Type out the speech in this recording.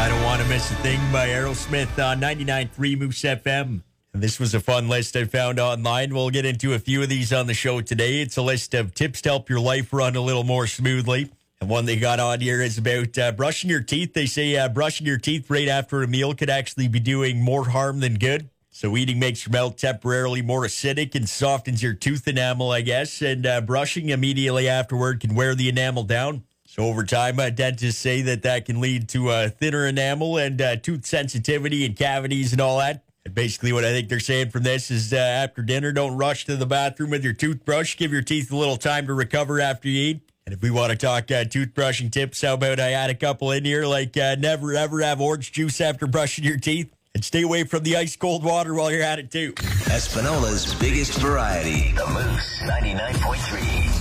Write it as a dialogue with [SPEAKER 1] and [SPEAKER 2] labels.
[SPEAKER 1] I Don't Want to Miss a Thing by Aerosmith on 99.3 Moose FM. And this was a fun list I found online. We'll get into a few of these on the show today. It's a list of tips to help your life run a little more smoothly. And one they got on here is about brushing your teeth. They say brushing your teeth right after a meal could actually be doing more harm than good. So eating makes your mouth temporarily more acidic and softens your tooth enamel, I guess. And brushing immediately afterward can wear the enamel down. So over time, dentists say that can lead to thinner enamel and tooth sensitivity and cavities and all that. And basically what I think they're saying from this is after dinner, don't rush to the bathroom with your toothbrush. Give your teeth a little time to recover after you eat. And if we want to talk toothbrushing tips, how about I add a couple in here, like never ever have orange juice after brushing your teeth. And stay away from the ice cold water while you're at it too.
[SPEAKER 2] Espinola's biggest variety. The Moose 99.3.